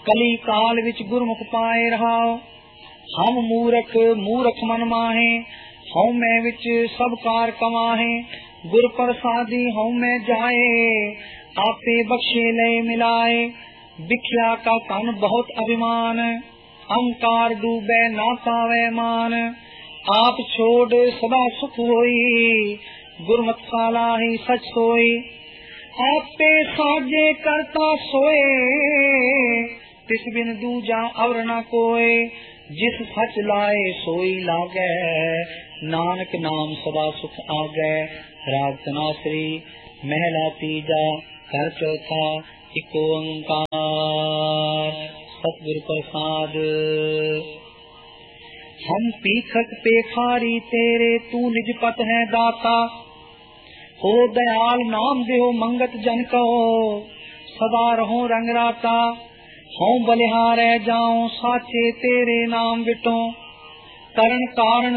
कली काल विच गुरमुख पाए रहाओ। हम मूरख मूरख मन माहे, हऊ मैं विच सब कार कमाहे। गुर प्रसादी हऊ मैं जाए, आपे बख्शे ले मिलाए। बिख्या का तन बहुत अभिमान, अहंकार डूबे ना पावे मान। आप छोड़ सदा सुख होई, गुरमत साला ही सच सोई। आपे साजे करता सोए, तिस बिन दूजा और न कोय। जिस सच लाए सोई लागे, नानक नाम सदा सुख आगे। राग तनासरी महला तीजा घर चौथा एक ओंकार। सतगुरु प्रसाद। हम पीखक पेखारी तेरे, तू निज पत है दाता। हो दयाल नाम देहो मंगत जन कहो, सदा रहो रंग राता। हूँ बलिहारे जाऊं साचे तेरे नाम विटो, करण कारण